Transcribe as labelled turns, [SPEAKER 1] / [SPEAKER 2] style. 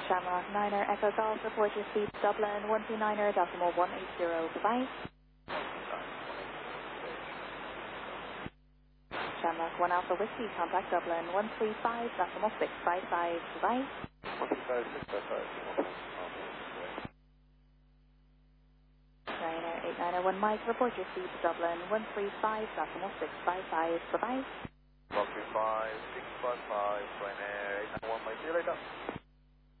[SPEAKER 1] Shamrock 9er Echo Golf, report your speed Dublin 129er decimal 180, goodbye. Shamrock 1 Alpha Whiskey, contact Dublin 135 decimal 655, goodbye. 9er 1 Mike, report your speed Dublin 135 decimal 655, goodbye.
[SPEAKER 2] 135 655, Ryanair 891 Mike, see you later.